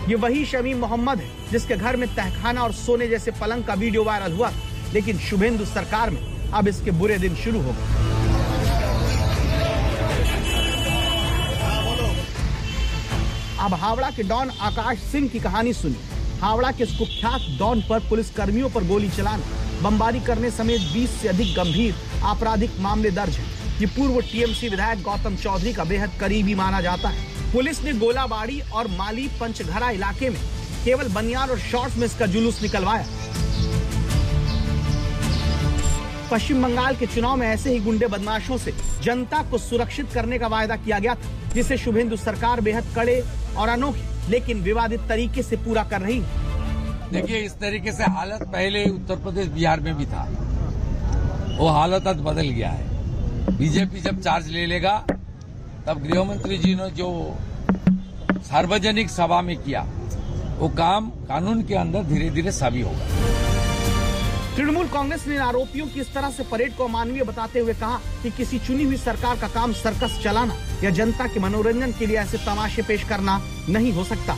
ये वही शमीम मोहम्मद है जिसके घर में तहखाना और सोने जैसे पलंग का वीडियो वायरल हुआ, लेकिन शुभेंदु सरकार में अब इसके बुरे दिन शुरू हो गए। अब हावड़ा के डॉन आकाश सिंह की कहानी सुनिए। हावड़ा के इस कुख्यात डॉन पर पुलिस कर्मियों पर गोली चलाना, बमबारी करने समेत 20 से अधिक गंभीर आपराधिक मामले दर्ज हैं। ये पूर्व टीएमसी विधायक गौतम चौधरी का बेहद करीबी माना जाता है। पुलिस ने गोलाबाड़ी और माली पंचघरा इलाके में केवल बनियान और शॉर्ट्स में इसका जुलूस निकलवाया। पश्चिम बंगाल के चुनाव में ऐसे ही गुंडे बदमाशों से जनता को सुरक्षित करने का वायदा किया गया था, जिसे शुभेंदु सरकार बेहद कड़े और अनोखे लेकिन विवादित तरीके से पूरा कर रही है। देखिए, इस तरीके से हालत पहले उत्तर प्रदेश बिहार में भी था, वो हालत आज बदल गया है। बीजेपी जब चार्ज ले लेगा तब गृह मंत्री जी ने जो सार्वजनिक सभा में किया वो काम कानून के अंदर धीरे धीरे साबित होगा। तृणमूल कांग्रेस ने आरोपियों की इस तरह से परेड को अमानवीय बताते हुए कहा कि किसी चुनी हुई सरकार का काम सर्कस चलाना या जनता के मनोरंजन के लिए ऐसे तमाशे पेश करना नहीं हो सकता।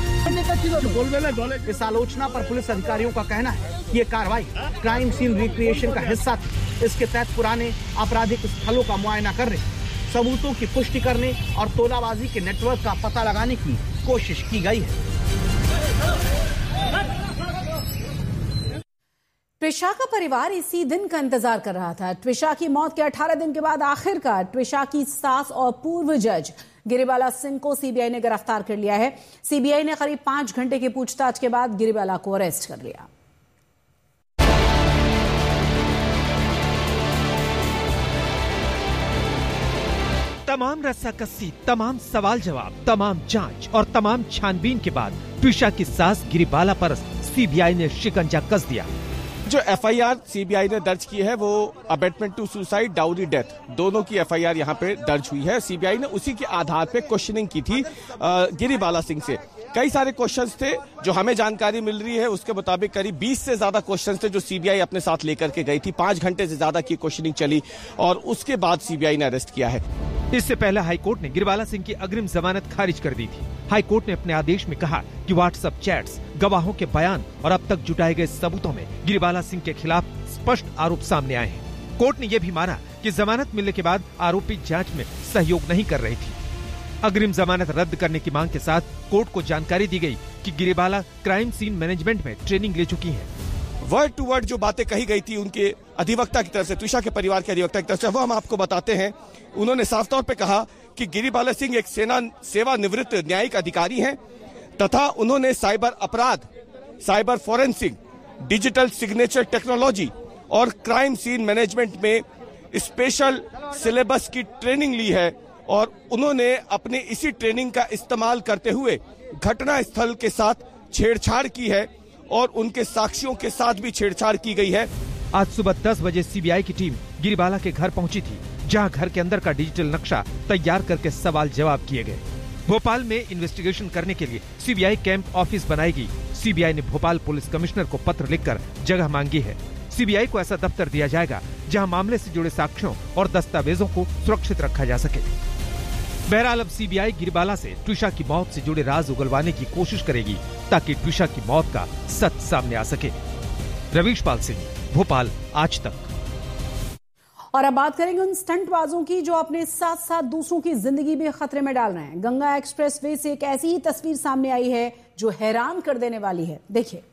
इस आलोचना पर पुलिस अधिकारियों का कहना है कि ये कार्रवाई क्राइम सीन रिक्रिएशन का हिस्सा थी। इसके तहत पुराने आपराधिक स्थलों का मुआयना करने, सबूतों की पुष्टि करने और तोलाबाजी के नेटवर्क का पता लगाने की कोशिश की गई है। ट्विशा का परिवार इसी दिन का इंतजार कर रहा था। ट्विशा की मौत के 18 दिन के बाद आखिरकार ट्विशा की सास और पूर्व जज गिरिबाला सिंह को सीबीआई ने गिरफ्तार कर लिया है। सीबीआई ने करीब 5 घंटे की पूछताछ के बाद गिरिबाला को अरेस्ट कर लिया। तमाम रस्साकसी, तमाम सवाल जवाब, तमाम जांच और तमाम छानबीन के बाद ट्विशा की सास गिरिबाला पर सीबीआई ने शिकंजा कस दिया। जो एफआईआर सीबीआई ने दर्ज की है वो abetment to suicide, dowry death, दोनों की एफआईआर यहाँ पे दर्ज हुई है। सीबीआई ने उसी के आधार पे क्वेश्चनिंग की थी गिरिबाला सिंह से। कई सारे क्वेश्चंस थे जो हमें जानकारी मिल रही है, उसके मुताबिक करीब 20 से ज्यादा क्वेश्चंस थे जो सीबीआई अपने साथ लेकर के गई थी। 5 घंटे से ज्यादा की क्वेश्चनिंग चली और उसके बाद सीबीआई ने अरेस्ट किया है। इससे पहले हाईकोर्ट ने गिरिबाला सिंह की अग्रिम जमानत खारिज कर दी थी। हाईकोर्ट ने अपने आदेश में कहा कि व्हाट्सएप चैट्स, गवाहों के बयान और अब तक जुटाए गए सबूतों में गिरिबाला सिंह के खिलाफ स्पष्ट आरोप सामने आए हैं। कोर्ट ने यह भी माना कि जमानत मिलने के बाद आरोपी जांच में सहयोग नहीं कर रही थी। अग्रिम जमानत रद्द करने की मांग के साथ कोर्ट को जानकारी दी गई कि गिरिबाला क्राइम सीन मैनेजमेंट में ट्रेनिंग ले चुकी हैं। वर्ड टू वर्ड जो बातें कही गई थी उनके अधिवक्ता की तरफ से, ट्विशा के परिवार के अधिवक्ता की तरफ से, वो हम आपको बताते हैं। उन्होंने साफ तौर पे कहा कि गिरिबाला सिंह एक सेवानिवृत्त न्यायिक अधिकारी हैं तथा उन्होंने साइबर अपराध, cyber forensic, digital signature technology और क्राइम सीन मैनेजमेंट में स्पेशल सिलेबस की ट्रेनिंग ली है और उन्होंने अपने इसी ट्रेनिंग का इस्तेमाल करते हुए घटना स्थल के साथ छेड़छाड़ की है और उनके साक्ष्यों के साथ भी छेड़छाड़ की गई है। आज सुबह 10 बजे सीबीआई की टीम गिरिबाला के घर पहुंची थी, जहां घर के अंदर का डिजिटल नक्शा तैयार करके सवाल जवाब किए गए। भोपाल में इन्वेस्टिगेशन करने के लिए सीबीआई कैंप ऑफिस बनाएगी। सीबीआई ने भोपाल पुलिस कमिश्नर को पत्र लिखकर जगह मांगी है। सीबीआई को ऐसा दफ्तर दिया जाएगा जहां मामले से जुड़े साक्ष्यों और दस्तावेजों को सुरक्षित रखा जा सके। बहरहाल अब सीबीआई गिरिबाला से ट्विशा की मौत से जुड़े राज उगलवाने की कोशिश करेगी ताकि ट्विशा की मौत का सच सामने आ सके। रवीश पाल सिंह, भोपाल, आज तक। और अब बात करेंगे उन स्टंटबाजों की जो अपने साथ साथ दूसरों की जिंदगी भी खतरे में डाल रहे हैं। गंगा एक्सप्रेसवे से एक ऐसी ही तस्वीर सामने आई है जो हैरान कर देने वाली है। देखिए।